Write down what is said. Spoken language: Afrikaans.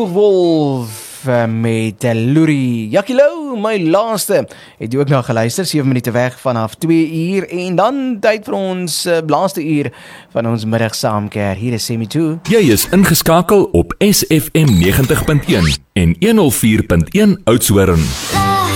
Wolf met Loerie. Jakilo, my laaste. Het jy ook nog geluister, 7 minute weg vanaf 2 uur en dan tyd vir ons laaste uur van ons middag saamkeer. Hier is Semi 2. Jy is ingeskakel op SFM 90.1 en 104.1 Oudtshoorn.